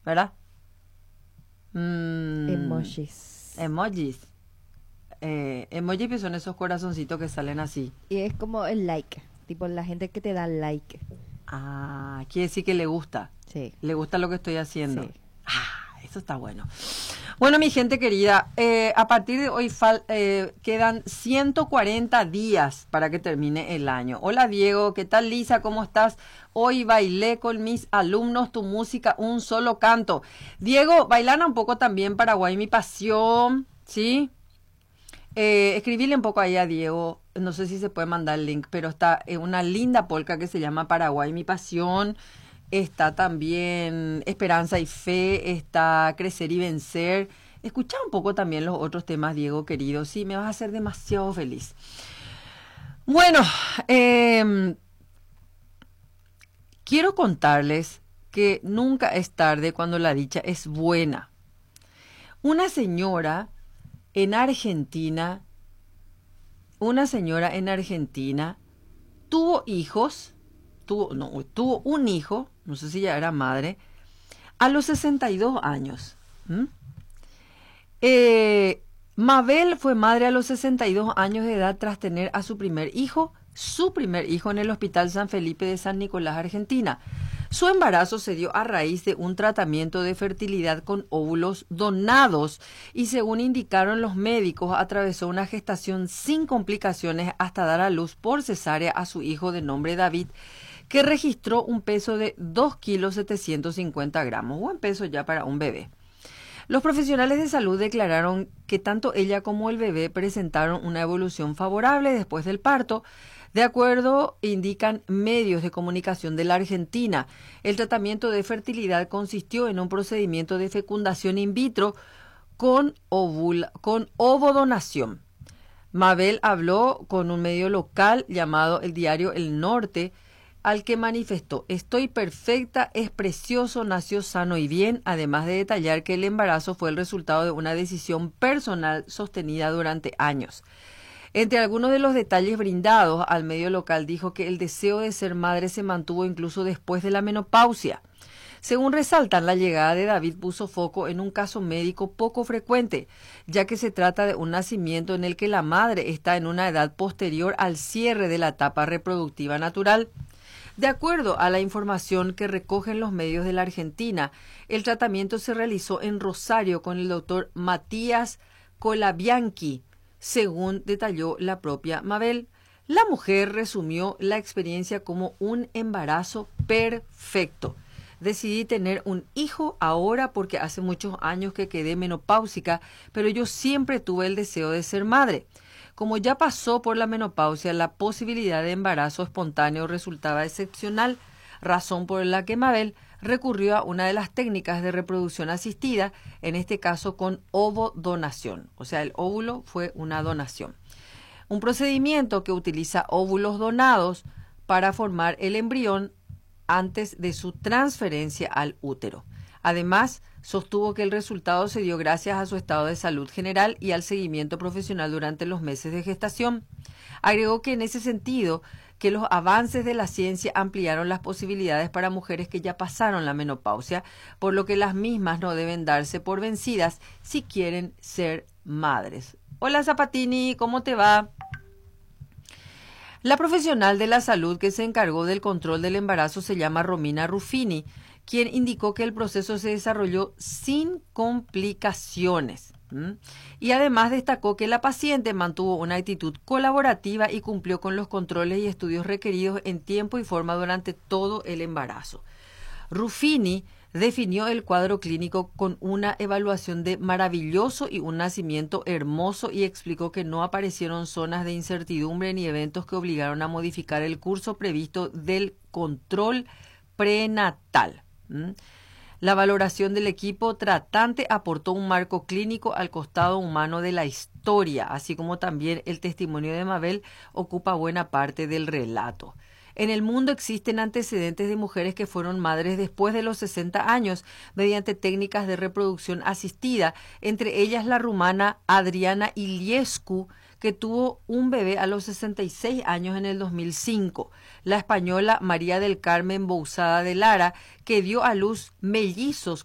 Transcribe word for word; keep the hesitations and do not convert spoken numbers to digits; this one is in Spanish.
¿verdad? Mm, Emojis. emojis. Eh, emojis que son esos corazoncitos que salen así. Y es como el like, tipo la gente que te da like. Ah, quiere decir que le gusta. Sí. Le gusta lo que estoy haciendo. Sí. Ah, eso está bueno. Bueno, mi gente querida, eh, a partir de hoy fal- eh, quedan ciento cuarenta días para que termine el año. Hola Diego, ¿qué tal Lisa? ¿Cómo estás? Hoy bailé con mis alumnos tu música, un solo canto. Diego, bailana un poco también Paraguay, mi pasión, ¿sí? Eh, escribile un poco ahí a Diego, no sé si se puede mandar el link, pero está eh, una linda polca que se llama Paraguay, mi pasión. Está también Esperanza y Fe, está Crecer y Vencer. Escucha un poco también los otros temas, Diego, querido. Sí, me vas a hacer demasiado feliz. Bueno, eh, quiero contarles que nunca es tarde cuando la dicha es buena. Una señora en Argentina, una señora en Argentina tuvo hijos, tuvo, no, tuvo un hijo, no sé si ya era madre, a los sesenta y dos años. ¿Mm? Eh, Mabel fue madre a los sesenta y dos años de edad tras tener a su primer hijo, su primer hijo en el Hospital San Felipe de San Nicolás, Argentina. Su embarazo se dio a raíz de un tratamiento de fertilidad con óvulos donados y, según indicaron los médicos, atravesó una gestación sin complicaciones hasta dar a luz por cesárea a su hijo de nombre David, que registró un peso de dos kilos setecientos cincuenta gramos, buen peso ya para un bebé. Los profesionales de salud declararon que tanto ella como el bebé presentaron una evolución favorable después del parto. De acuerdo, indican medios de comunicación de la Argentina, el tratamiento de fertilidad consistió en un procedimiento de fecundación in vitro con, ovula, con ovodonación. Mabel habló con un medio local llamado el diario El Norte, al que manifestó: estoy perfecta, es precioso, nació sano y bien, además de detallar que el embarazo fue el resultado de una decisión personal sostenida durante años. Entre algunos de los detalles brindados al medio local, dijo que el deseo de ser madre se mantuvo incluso después de la menopausia. Según resaltan, la llegada de David puso foco en un caso médico poco frecuente, ya que se trata de un nacimiento en el que la madre está en una edad posterior al cierre de la etapa reproductiva natural. De acuerdo a la información que recogen los medios de la Argentina, el tratamiento se realizó en Rosario con el doctor Matías Colabianchi, según detalló la propia Mabel. La mujer resumió la experiencia como un embarazo perfecto. Decidí tener un hijo ahora porque hace muchos años que quedé menopáusica, pero yo siempre tuve el deseo de ser madre. Como ya pasó por la menopausia, la posibilidad de embarazo espontáneo resultaba excepcional, razón por la que Mabel recurrió a una de las técnicas de reproducción asistida, en este caso con ovodonación, o sea, el óvulo fue una donación. Un procedimiento que utiliza óvulos donados para formar el embrión antes de su transferencia al útero. Además, sostuvo que el resultado se dio gracias a su estado de salud general y al seguimiento profesional durante los meses de gestación. Agregó que en ese sentido, que los avances de la ciencia ampliaron las posibilidades para mujeres que ya pasaron la menopausia, por lo que las mismas no deben darse por vencidas si quieren ser madres. Hola Zapatini, ¿cómo te va? La profesional de la salud que se encargó del control del embarazo se llama Romina Ruffini, quien indicó que el proceso se desarrolló sin complicaciones. ¿Mm? Y además destacó que la paciente mantuvo una actitud colaborativa y cumplió con los controles y estudios requeridos en tiempo y forma durante todo el embarazo. Ruffini definió el cuadro clínico con una evaluación de maravilloso y un nacimiento hermoso y explicó que no aparecieron zonas de incertidumbre ni eventos que obligaron a modificar el curso previsto del control prenatal. ¿Mm? La valoración del equipo tratante aportó un marco clínico al costado humano de la historia, así como también el testimonio de Mabel ocupa buena parte del relato. En el mundo existen antecedentes de mujeres que fueron madres después de los sesenta años mediante técnicas de reproducción asistida, entre ellas la rumana Adriana Iliescu, que tuvo un bebé a los sesenta y seis años en el dos mil cinco, la española María del Carmen Bouzada de Lara, que dio a luz mellizos